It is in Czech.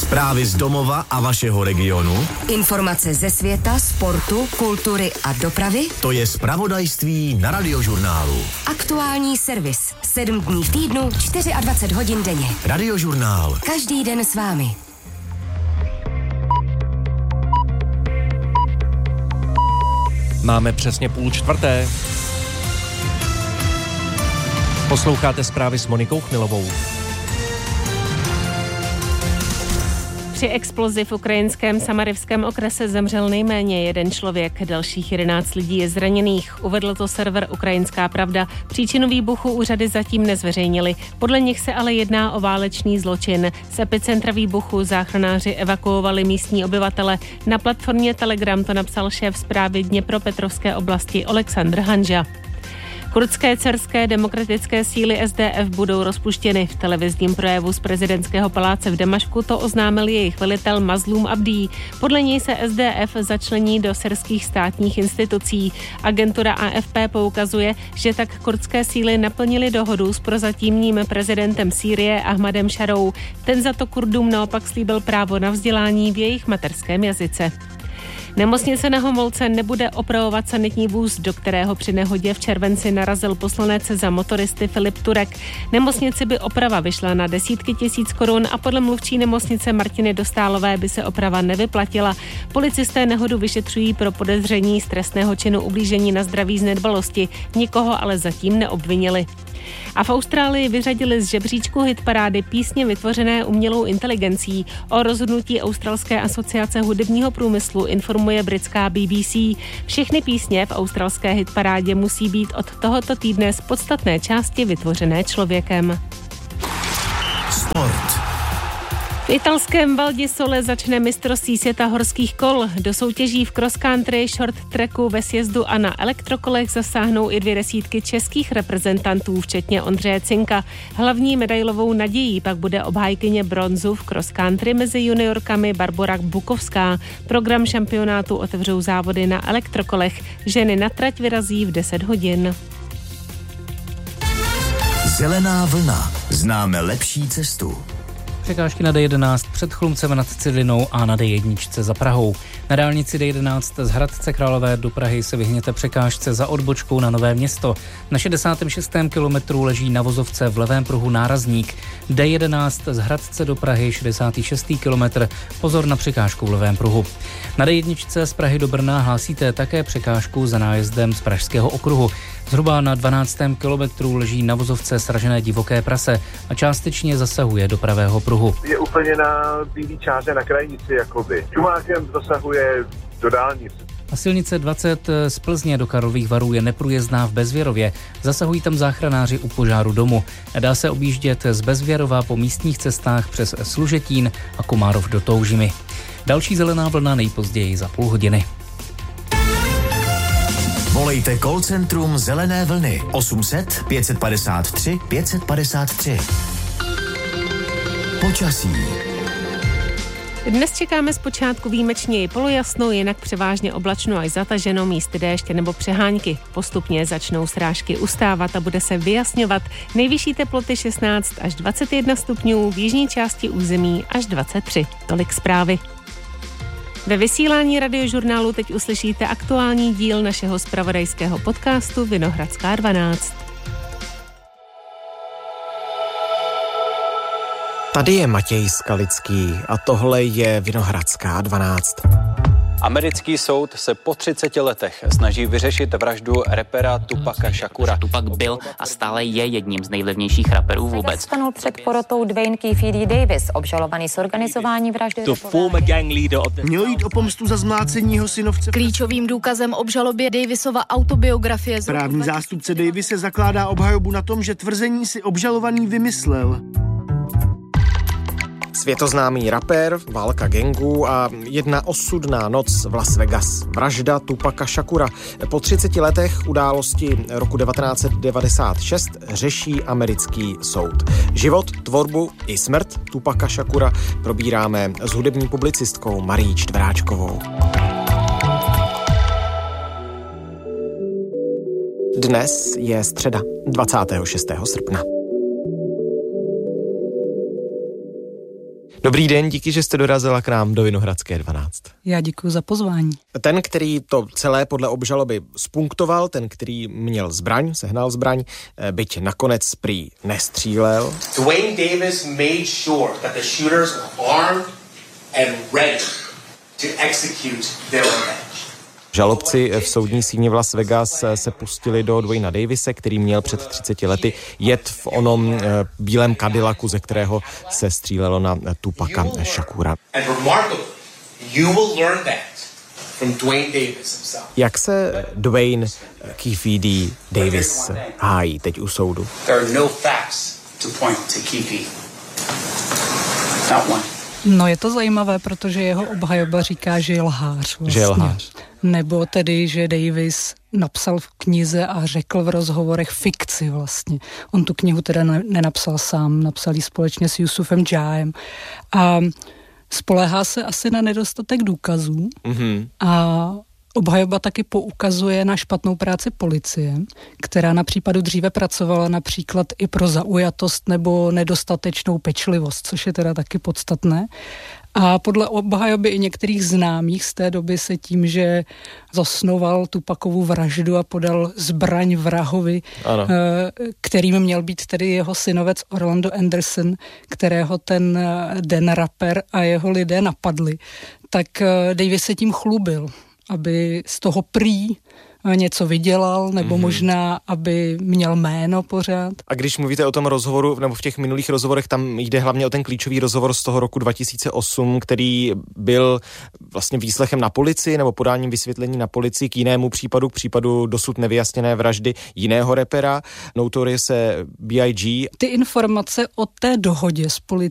Zprávy z domova a vašeho regionu. Informace ze světa, sportu, kultury a dopravy. To je zpravodajství na Radiožurnálu. Aktuální servis. 7 dní v týdnu, 24 hodin denně. Radiožurnál. Každý den s vámi. Máme přesně 3:30. Posloucháte zprávy s Monikou Chmilovou. Při explozi v ukrajinském Samarivském okrese zemřel nejméně jeden člověk, dalších 11 lidí je zraněných. Uvedl to server Ukrajinská pravda. Příčinu výbuchu úřady zatím nezveřejnili. Podle nich se ale jedná o válečný zločin. Z epicentra výbuchu záchranáři evakuovali místní obyvatele. Na platformě Telegram to napsal šéf zprávy Dněpropetrovské oblasti Oleksandr Hanža. Kurdské dcerské demokratické síly SDF budou rozpuštěny. V televizním projevu z prezidentského paláce v Damašku to oznámil jejich velitel Mazlum Abdí. Podle něj se SDF začlení do syrských státních institucí. Agentura AFP poukazuje, že tak kurdské síly naplnily dohodu s prozatímním prezidentem Sýrie Ahmadem Šarou. Ten za to Kurdům naopak slíbil právo na vzdělání v jejich mateřském jazyce. Nemocnice na Homolce nebude opravovat sanitní vůz, do kterého při nehodě v červenci narazil poslanec za motoristy Filip Turek. Nemocnici by oprava vyšla na desítky tisíc korun a podle mluvčí nemocnice Martiny Dostálové by se oprava nevyplatila. Policisté nehodu vyšetřují pro podezření z trestného činu ublížení na zdraví z nedbalosti. Nikoho ale zatím neobvinili. A v Austrálii vyřadili z žebříčku hitparády písně vytvořené umělou inteligencí. O rozhodnutí Australské asociace hudebního průmyslu informuje britská BBC. Všechny písně v australské hitparádě musí být od tohoto týdne z podstatné části vytvořené člověkem. Sport. V italském Val di Sole začne mistrovství světa horských kol. Do soutěží v cross country, short tracku, ve sjezdu a na elektrokolech zasáhnou i 2 desítky českých reprezentantů, včetně Ondřeje Cinka. Hlavní medailovou nadějí pak bude obhájkyně bronzu v cross country mezi juniorkami Barbora Bukovská. Program šampionátu otevřou závody na elektrokolech. Ženy na trať vyrazí v 10 hodin. Zelená vlna. Známe lepší cestu. Překážky na D11 před Chlumcem nad Cidlinou a na D1 za Prahou. Na dálnici D11 z Hradce Králové do Prahy se vyhněte překážce za odbočkou na Nové Město. Na 66. kilometru leží na vozovce v levém pruhu nárazník. D11 z Hradce do Prahy 66. kilometr. Pozor na překážku v levém pruhu. Na D1 z Prahy do Brna hlásíte také překážku za nájezdem z Pražského okruhu. Zhruba na 12. kilometru leží na vozovce sražené divoké prase a částečně zasahuje do pravého pruhu. Je úplně na bílý čáře na krajnici, jakoby. Čumákem zasahuje do dálnice. A silnice 20 z Plzně do Karlových Varů je neprůjezdná v Bezvěrově. Zasahují tam záchranáři u požáru domu. Dá se objíždět z Bezvěrova po místních cestách přes Služetín a Komárov do Toužimy. Další zelená vlna nejpozději za půl hodiny. Volejte call centrum Zelené vlny 800 553 553. Počasí. Dnes čekáme zpočátku výjimečně i polojasno, jinak převážně oblačno až zataženo, místy déště nebo přehánky. Postupně začnou srážky ustávat a bude se vyjasňovat. Nejvyšší teploty 16 až 21 stupňů, v jižní části území až 23. Tolik zprávy. Ve vysílání Radiožurnálu teď uslyšíte aktuální díl našeho zpravodajského podcastu Vinohradská 12. Tady je Matěj Skalický a tohle je Vinohradská 12. Americký soud se po 30 letech snaží vyřešit vraždu rapera Tupaca Shakura. Tupac byl a stále je jedním z nejvlivnějších raperů vůbec. Stanul před porotou Dwayne Keefe Davis, obžalovaný z organizování vraždy. Mělo jít o pomstu za zmlácení jeho synovce. Klíčovým důkazem obžalobě Davisova autobiografie. Právní zástupce Davise zakládá obhajobu na tom, že tvrzení si obžalovaný vymyslel. Světoznámý rapper, válka gangů a jedna osudná noc v Las Vegas. Vražda Tupaca Shakura. Po 30 letech události roku 1996 řeší americký soud. Život, tvorbu i smrt Tupaca Shakura probíráme s hudební publicistkou Marií Čtveráčkovou. Dnes je středa 26. srpna. Dobrý den, díky, že jste dorazila k nám do Vinohradské 12. Já děkuji za pozvání. Ten, který to celé podle obžaloby spunktoval, ten, který měl zbraň, sehnal zbraň, byť nakonec prý nestřílel. Duane Davis made sure that the shooters were armed and ready to execute their revenge. Žalobci v soudní síni v Las Vegas se pustili do Duanea Davise, který měl před 30 lety jet v onom bílém Cadillacu, ze kterého se střílelo na Tupaca Shakura. Jak se Duane Keffe D. Davis hájí teď u soudu? No je to zajímavé, protože jeho obhajoba říká, že je lhář. Vlastně. Že je lhář. Nebo tedy, že Davis napsal v knize a řekl v rozhovorech fikci vlastně. On tu knihu teda nenapsal sám, napsal ji společně s Yusufem Jahem. A spoléhá se asi na nedostatek důkazů a obhajoba taky poukazuje na špatnou práci policie, která na případu dříve pracovala například i pro zaujatost nebo nedostatečnou pečlivost, což je teda taky podstatné. A podle obhajoby i některých známých z té doby se tím, že zasnoval Tupacovu vraždu a podal zbraň vrahovi, kterým měl být tedy jeho synovec Orlando Anderson, kterého ten den rapper a jeho lidé napadli, tak Davis se tím chlubil, aby z toho prý něco vydělal, nebo možná, aby měl jméno pořád. A když mluvíte o tom rozhovoru, nebo v těch minulých rozhovorech, tam jde hlavně o ten klíčový rozhovor z toho roku 2008, který byl vlastně výslechem na policii, nebo podáním vysvětlení na policii k jinému případu, k případu dosud nevyjasněné vraždy jiného rapera, Notorious B.I.G. Ty informace o té dohodě s policií